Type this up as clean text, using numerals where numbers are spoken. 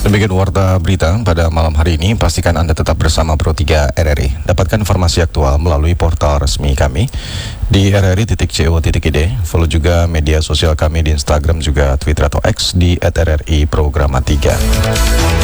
Demikian warta berita pada malam hari ini. Pastikan Anda tetap bersama Pro3 RRI. Dapatkan informasi aktual melalui portal resmi kami di rri.co.id. Follow juga media sosial kami di Instagram juga Twitter atau X di @RRI Programa 3.